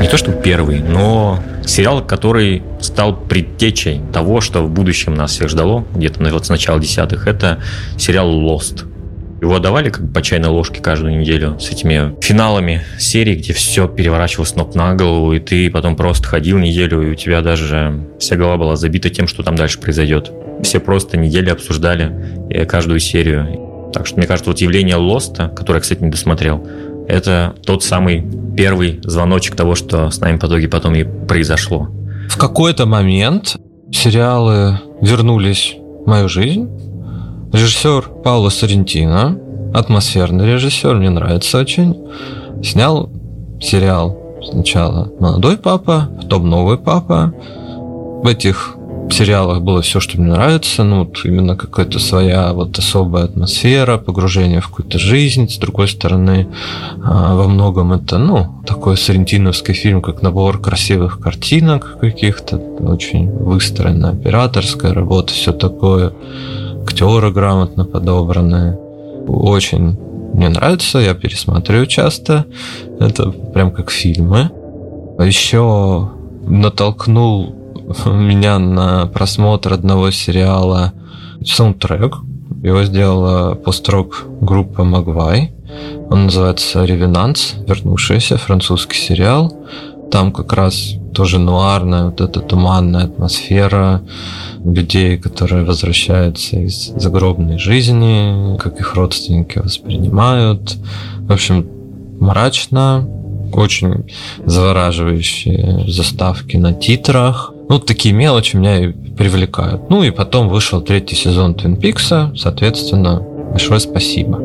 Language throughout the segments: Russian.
то чтобы первый, но сериал, который стал предтечей того, что в будущем нас всех ждало, где-то вот с начала десятых, это сериал Lost. Его давали как бы по чайной ложке каждую неделю с этими финалами серий, где все переворачивалось с ног на голову, и ты потом просто ходил неделю, и у тебя даже вся голова была забита тем, что там дальше произойдет. Все просто неделю обсуждали каждую серию. Так что, мне кажется, вот явление Лоста, которое я, кстати, не досмотрел, это тот самый первый звоночек того, что с нами в итоге потом и произошло. В какой-то момент сериалы вернулись в мою жизнь. Режиссер Паоло Соррентино, атмосферный режиссер, мне нравится очень, снял сериал сначала «Молодой папа», потом «Новый папа». В этих сериалах было все, что мне нравится, вот именно какая-то своя вот особая атмосфера, погружение в какую-то жизнь. С другой стороны, во многом это, такой соррентиновский фильм, как набор красивых картинок каких-то, очень выстроенная операторская работа, все такое. Актеры грамотно подобранные. Очень мне нравится, я пересматриваю часто. Это прям как фильмы. Еще натолкнул меня на просмотр одного сериала саундтрек. Его сделала пост-рок группа Mogwai. Он называется «Ревенанс», вернувшийся, французский сериал. Там как раз тоже нуарная, вот эта туманная атмосфера людей, которые возвращаются из загробной жизни, как их родственники воспринимают. В общем, мрачно, очень завораживающие заставки на титрах. Такие мелочи меня и привлекают. И потом вышел 3-й сезон Твин Пикса, соответственно, большое спасибо.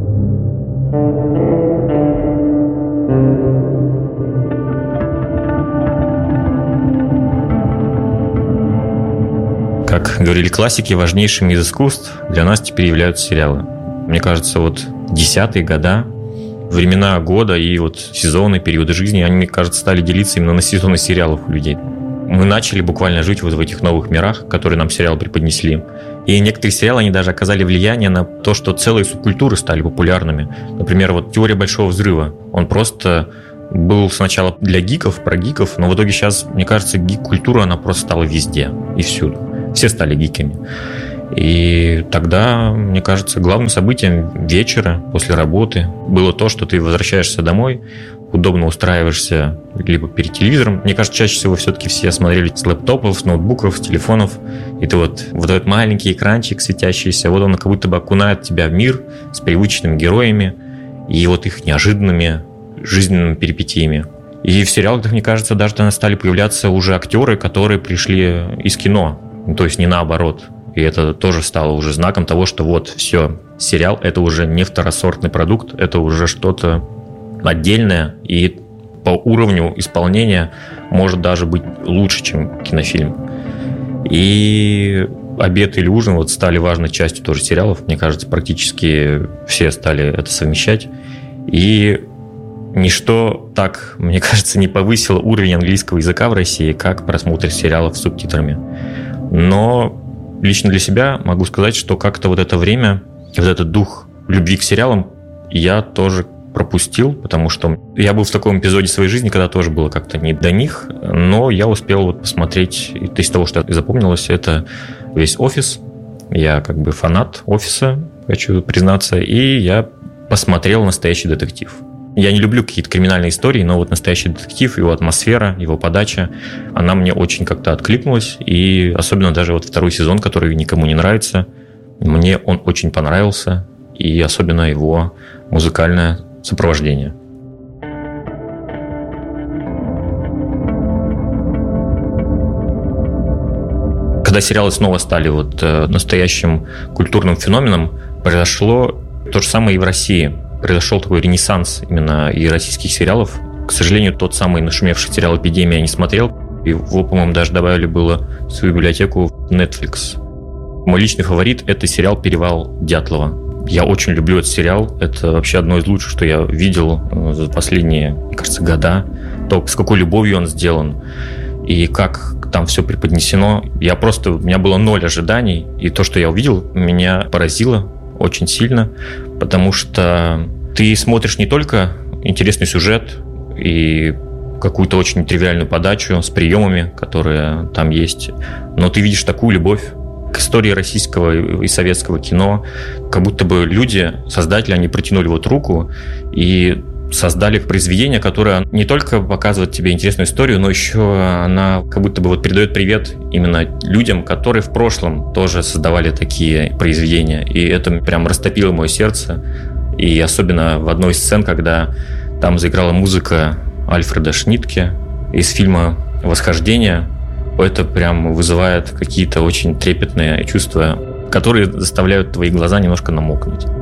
Как говорили классики, важнейшими из искусств для нас теперь являются сериалы. Мне кажется, вот 10-е года, времена года и вот сезоны, периоды жизни, они, мне кажется, стали делиться именно на сезоны сериалов у людей. Мы начали буквально жить вот в этих новых мирах, которые нам сериалы преподнесли. И некоторые сериалы, они даже оказали влияние на то, что целые субкультуры стали популярными. Например, вот «Теория большого взрыва». Он просто был сначала для гиков, про гиков, но в итоге сейчас, мне кажется, гик-культура, она просто стала везде и всюду. Все стали гиками. И тогда, мне кажется, главным событием вечера после работы было то, что ты возвращаешься домой, удобно устраиваешься либо перед телевизором. Мне кажется, чаще всего все-таки все смотрели с лэптопов, с ноутбуков, с телефонов. И ты вот этот маленький экранчик светящийся, вот он как будто бы окунает тебя в мир с привычными героями и вот их неожиданными жизненными перипетиями. И в сериалах, мне кажется, даже стали появляться уже актеры, которые пришли из кино. То есть не наоборот. И это тоже стало уже знаком того, что вот все, сериал – это уже не второсортный продукт, это уже что-то отдельное, и по уровню исполнения может даже быть лучше, чем кинофильм. И обед или ужин вот стали важной частью тоже сериалов. Мне кажется, практически все стали это совмещать. И ничто так, мне кажется, не повысило уровень английского языка в России, как просмотр сериалов с субтитрами. Но лично для себя могу сказать, что как-то вот это время, вот этот дух любви к сериалам я тоже пропустил, потому что я был в таком эпизоде своей жизни, когда тоже было как-то не до них, но я успел вот посмотреть, из того, что запомнилось, это весь «Офис». Я как бы фанат «Офиса», хочу признаться, и я посмотрел «Настоящий детектив». Я не люблю какие-то криминальные истории, но вот «Настоящий детектив», его атмосфера, его подача, она мне очень как-то откликнулась. И особенно даже вот 2-й сезон, который никому не нравится, мне он очень понравился. И особенно его музыкальное сопровождение. Когда сериалы снова стали вот настоящим культурным феноменом, произошло то же самое и в России. Произошел такой ренессанс именно и российских сериалов. К сожалению, тот самый нашумевший сериал «Эпидемия» я не смотрел. Его, по-моему, даже добавили было в свою библиотеку в Netflix. Мой личный фаворит – это сериал «Перевал Дятлова». Я очень люблю этот сериал. Это вообще одно из лучших, что я видел за последние, мне кажется, года. То, с какой любовью он сделан и как там все преподнесено. У меня было 0 ожиданий. И то, что я увидел, меня поразило очень сильно, потому что ты смотришь не только интересный сюжет и какую-то очень тривиальную подачу с приемами, которые там есть. Но ты видишь такую любовь к истории российского и советского кино, как будто бы люди, создатели, они протянули вот руку и создали произведение, которое не только показывает тебе интересную историю, но еще она как будто бы вот передает привет именно людям, которые в прошлом тоже создавали такие произведения. И это прям растопило мое сердце. И особенно в одной из сцен, когда там заиграла музыка Альфреда Шнитке из фильма «Восхождение», это прям вызывает какие-то очень трепетные чувства, которые заставляют твои глаза немножко намокнуть.